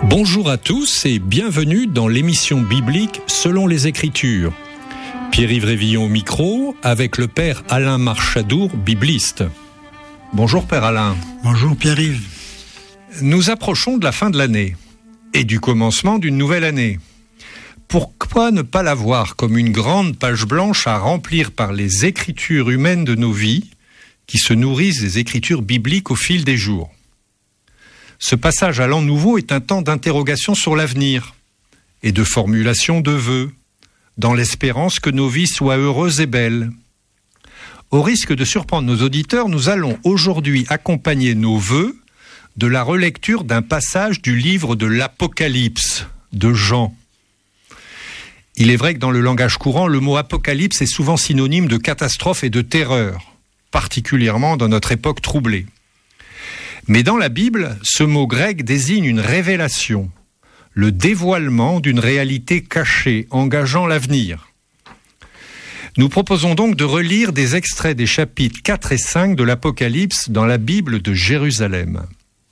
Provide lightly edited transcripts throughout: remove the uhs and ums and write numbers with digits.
Bonjour à tous et bienvenue dans l'émission biblique Selon les Écritures. Pierre-Yves Révillon au micro avec le Père Alain Marchadour, bibliste. Bonjour Père Alain. Bonjour Pierre-Yves. Nous approchons de la fin de l'année et du commencement d'une nouvelle année. Pourquoi ne pas la voir comme une grande page blanche à remplir par les écritures humaines de nos vies qui se nourrissent des écritures bibliques au fil des jours? Ce passage à l'an nouveau est un temps d'interrogation sur l'avenir et de formulation de vœux, dans l'espérance que nos vies soient heureuses et belles. Au risque de surprendre nos auditeurs, nous allons aujourd'hui accompagner nos vœux de la relecture d'un passage du livre de l'Apocalypse de Jean. Il est vrai que dans le langage courant, le mot apocalypse est souvent synonyme de catastrophe et de terreur, particulièrement dans notre époque troublée. Mais dans la Bible, ce mot grec désigne une révélation, le dévoilement d'une réalité cachée, engageant l'avenir. Nous proposons donc de relire des extraits des chapitres 4 et 5 de l'Apocalypse dans la Bible de Jérusalem.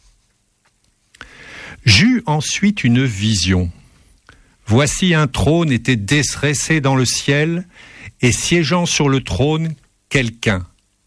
J'eus ensuite une vision. Voici un trône était dressé dans le ciel, et siégeant sur le trône, quelqu'un.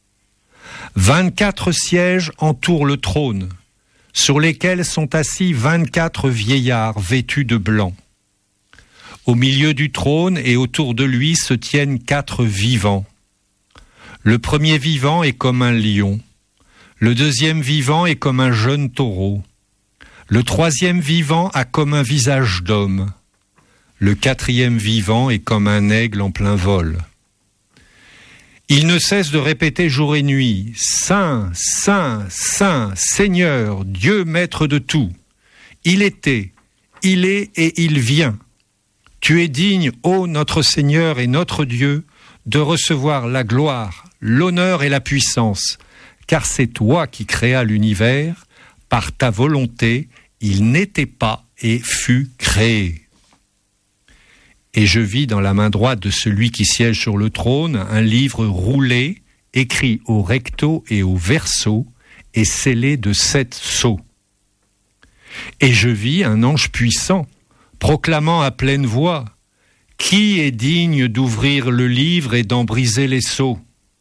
24 sièges entourent le trône, sur lesquels sont assis 24 vieillards vêtus de blanc. Au milieu du trône et autour de lui se tiennent 4 vivants. Le premier vivant est comme un lion, le deuxième vivant est comme un jeune taureau, le troisième vivant a comme un visage d'homme, le quatrième vivant est comme un aigle en plein vol. Il ne cesse de répéter jour et nuit, « Saint, Saint, Saint, Seigneur, Dieu maître de tout. Il était, il est et il vient. Tu es digne, ô notre Seigneur et notre Dieu, de recevoir la gloire, l'honneur et la puissance, car c'est toi qui créas l'univers, par ta volonté, il n'était pas et fut créé. » Et je vis dans la main droite de celui qui siège sur le trône un livre roulé, écrit au recto et au verso, et scellé de 7 sceaux. Et je vis un ange puissant, proclamant à pleine voix, « Qui est digne d'ouvrir le livre et d'en briser les sceaux ?»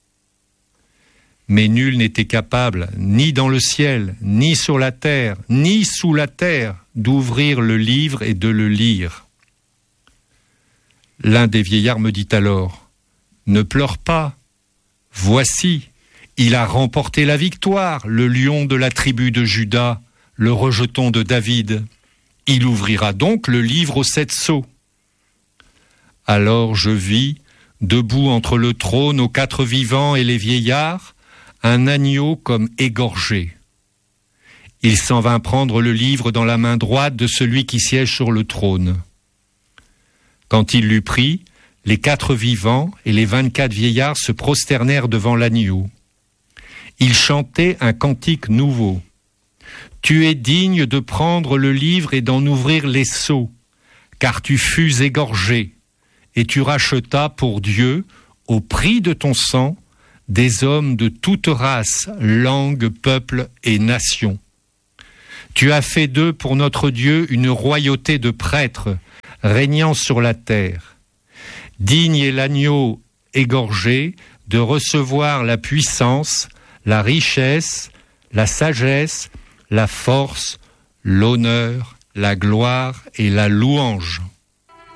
Mais nul n'était capable, ni dans le ciel, ni sur la terre, ni sous la terre, d'ouvrir le livre et de le lire. L'un des vieillards me dit alors, « Ne pleure pas, voici, il a remporté la victoire, le lion de la tribu de Juda, le rejeton de David. Il ouvrira donc le livre aux 7 sceaux. » Alors je vis, debout entre le trône aux 4 vivants et les vieillards, un agneau comme égorgé. Il s'en vint prendre le livre dans la main droite de celui qui siège sur le trône. Quand il l'eut pris, les 4 vivants et les 24 vieillards se prosternèrent devant l'agneau. Ils chantaient un cantique nouveau. « Tu es digne de prendre le livre et d'en ouvrir les sceaux, car tu fus égorgé, et tu rachetas pour Dieu, au prix de ton sang, des hommes de toute race, langue, peuple et nation. Tu as fait d'eux pour notre Dieu une royauté de prêtres, régnant sur la terre. Digne est l'agneau égorgé de recevoir la puissance, la richesse, la sagesse, la force, l'honneur, la gloire et la louange. »